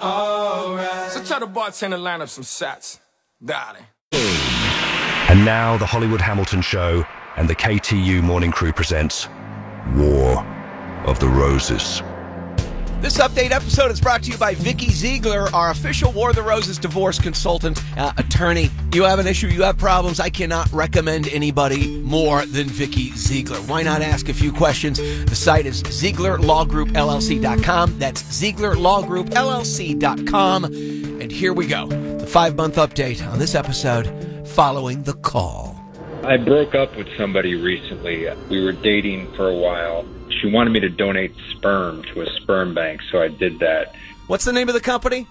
Alright. So tell the bartender to line up some shots. Darling. And now the Hollywood Hamilton Show and the KTU Morning Crew presents War of the Roses. This update episode is brought to you by Vicky Ziegler, our official War of the Roses divorce consultant, attorney. You have an issue, you have problems. I cannot recommend anybody more than Vicky Ziegler. Why not ask a few questions? The site is ZieglerLawGroupLLC.com. That's ZieglerLawGroupLLC.com. And here we go. The 5-month update on this episode following the call. I broke up with somebody recently. We were dating for a while. She wanted me to donate sperm to a sperm bank, so I did that. What's the name of the company?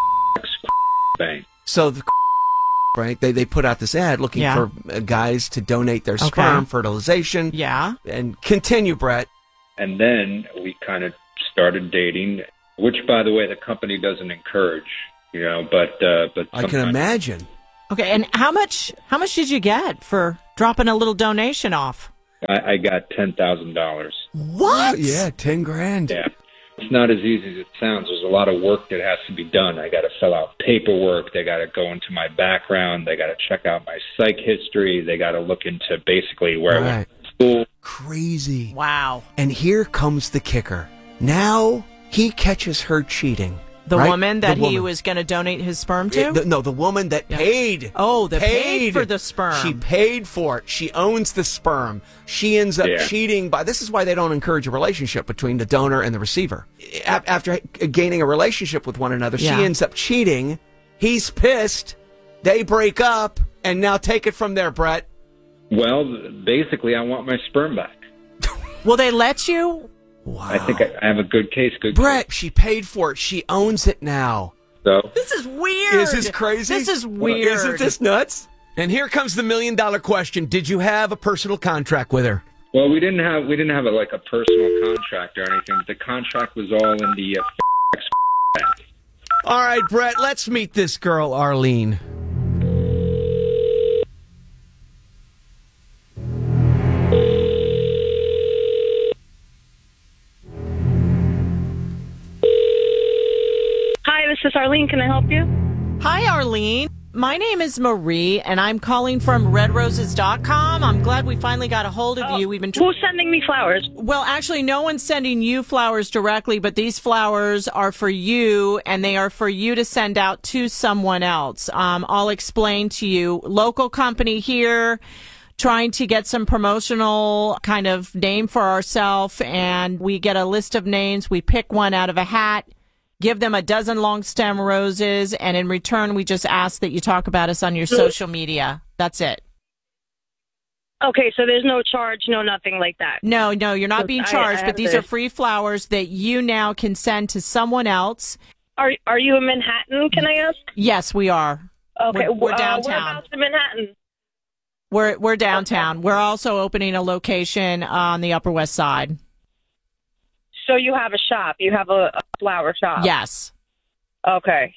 Bank. So the right, they put out this ad looking for guys to donate their sperm, fertilization. Yeah. And continue, Brett. And then we kind of started dating, which, by the way, the company doesn't encourage, but I can imagine. Okay, and how much did you get for dropping a little donation off? I got $10,000. What? Yeah, 10 grand. Yeah. It's not as easy as it sounds. There's a lot of work that has to be done. I got to fill out paperwork. They got to go into my background. They got to check out my psych history. They got to look into basically where I went to school. Crazy. Wow. And here comes the kicker. Now he catches her cheating. The right? woman that he was going to donate his sperm to? The woman that paid. Oh, that paid for the sperm. She paid for it. She owns the sperm. She ends up cheating by... This is why they don't encourage a relationship between the donor and the receiver. After gaining a relationship with one another, she ends up cheating. He's pissed. They break up. And now take it from there, Brett. Well, basically, I want my sperm back. Will they let you? Wow. I think I have a good case. Brett, she paid for it. She owns it now. So this is weird. Is this crazy? This is weird. Isn't this nuts? And here comes the $1 million question. Did you have a personal contract with her? Well, we didn't have a personal contract or anything. The contract was all in the bank. All right, Brett, let's meet this girl, Arlene. Hi, this is Arlene. Can I help you? Hi, Arlene. My name is Marie, and I'm calling from redroses.com. I'm glad we finally got a hold of you. Who's sending me flowers? Well, actually, no one's sending you flowers directly, but these flowers are for you, and they are for you to send out to someone else. I'll explain to you. Local company here, trying to get some promotional kind of name for ourselves, and we get a list of names. We pick one out of a hat. Give them a dozen long stem roses, and in return, we just ask that you talk about us on your social media. That's it. Okay, so there's no charge, no nothing like that. No, you're not being charged, but these are free flowers that you now can send to someone else. Are you in Manhattan, can I ask? Yes, we are. Okay, we're downtown. Whereabouts in Manhattan? We're downtown. Okay. We're also opening a location on the Upper West Side. So you have a shop. You have a flower shop. Yes. Okay.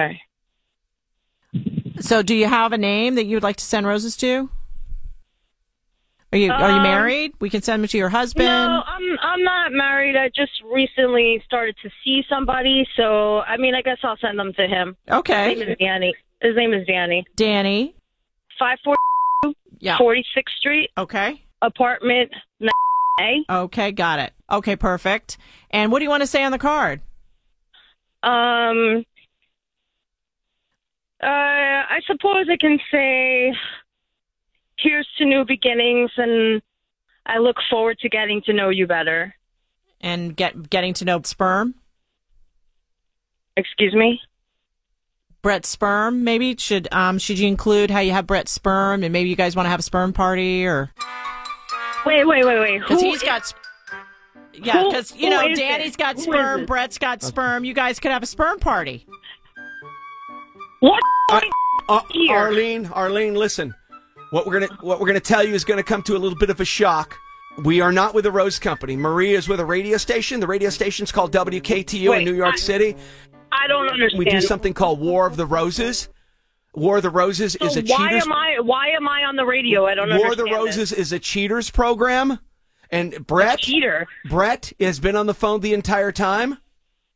So do you have a name that you would like to send roses to? Are you married? We can send them to your husband. No, I'm not married. I just recently started to see somebody, so I guess I'll send them to him. Okay. His name is Danny. Danny. 542 46th Street. Okay. Apartment 9A. Okay, got it. Okay, perfect. And what do you want to say on the card? I suppose I can say, here's to new beginnings, and I look forward to getting to know you better. And getting to know sperm? Excuse me? Brett's sperm, maybe? Should you include how you have Brett's sperm, and maybe you guys want to have a sperm party, or... Wait. Because he's got... Yeah, because, Danny's got sperm, Brett's got sperm. You guys could have a sperm party. What? Arlene, listen. What we're gonna tell you is gonna come to a little bit of a shock. We are not with a rose company. Marie is with a radio station. The radio station's called WKTU in New York City. I don't understand. We do something called War of the Roses. War of the Roses is a cheaters. Why am I on the radio? I don't understand. War of the Roses is a cheaters program. And Brett has been on the phone the entire time?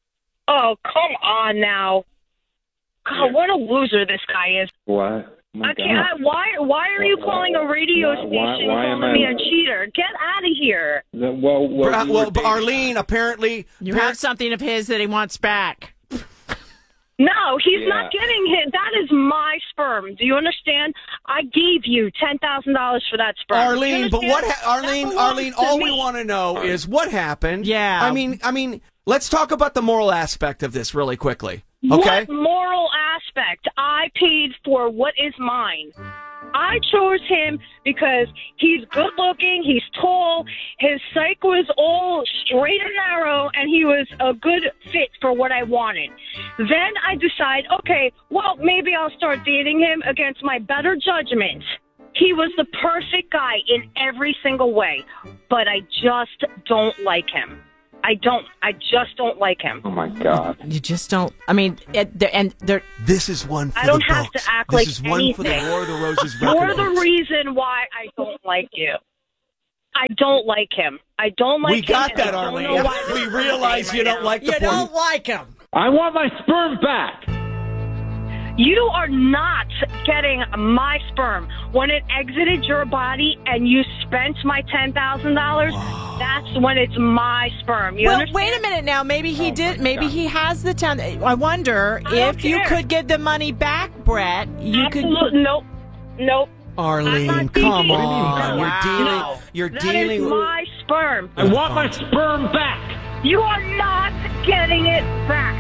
Oh, come on now. God, what a loser this guy is. What? I can't. Why are you calling a radio station calling me a cheater? Get out of here. Well, Arlene, apparently... You heard something of his that he wants back. No, he's not getting hit. That is my sperm. Do you understand? I gave you $10,000 for that sperm. Arlene, but what... Arlene, all we want to know is what happened. Yeah. I mean, let's talk about the moral aspect of this really quickly. Okay? What moral aspect? I paid for what is mine. I chose him because he's good looking, he's tall, his psych was all straight and narrow, and he was a good fit for what I wanted. Then I decide, okay, well, maybe I'll start dating him against my better judgment. He was the perfect guy in every single way, but I just don't like him. I just don't like him. Oh, my God. You just don't. I mean, this is one for I don't the have books. to act like This is one for the anything. War of the Roses You're record the books. reason why I don't like you. I don't like him. I don't like him. We got and I that, don't Arlene. know why We this is realize happening you right don't now. like the you don't like him. I want my sperm back. You are not getting my sperm. When it exited your body and you spent my $10,000, that's when it's my sperm. You Well, understand? wait a minute now. Maybe he did. Maybe he has the 10. I wonder I don't if you care. could get the money back, Brett. You Absolutely. Nope. I'm Arlene, not come thinking- on. Wow. You're That dealing is with... my sperm. I want my sperm back. You are not getting it back.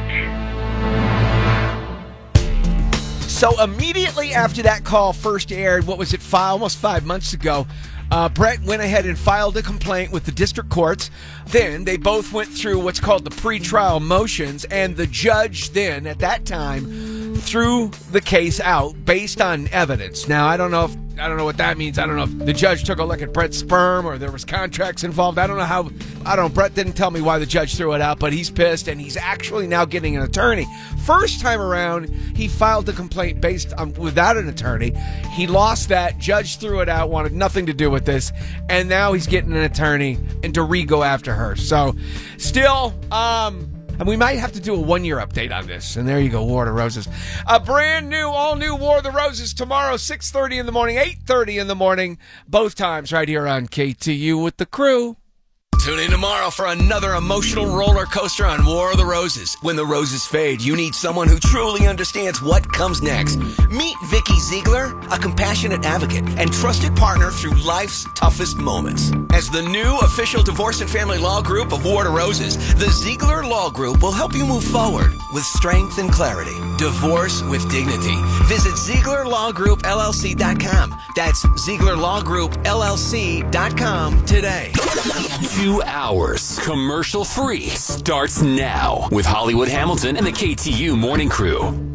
So immediately after that call first aired, what was it, almost 5 months ago, Brett went ahead and filed a complaint with the district courts. Then they both went through what's called the pretrial motions, and the judge then, at that time, threw the case out based on evidence. Now, I don't know what that means. I don't know if the judge took a look at Brett's sperm or there was contracts involved. I don't know. Brett didn't tell me why the judge threw it out, but he's pissed, and he's actually now getting an attorney. First time around, he filed the complaint based on without an attorney. He lost that. Judge threw it out, wanted nothing to do with this, and now he's getting an attorney and to re-go after her. So, still, and we might have to do a 1-year update on this. And there you go, War of the Roses. A brand new, all-new War of the Roses tomorrow, 6:30 in the morning, 8:30 in the morning. Both times right here on KTU with the crew. Tune in tomorrow for another emotional roller coaster on War of the Roses. When the roses fade, you need someone who truly understands what comes next. Meet Vicky Ziegler, a compassionate advocate and trusted partner through life's toughest moments. As the new official divorce and family law group of War of the Roses, the Ziegler Law Group will help you move forward with strength and clarity. Divorce with dignity. Visit ZieglerLawGroupLLC.com. That's ZieglerLawGroupLLC.com today. 2 hours commercial free starts now with Hollywood Hamilton and the KTU Morning Crew.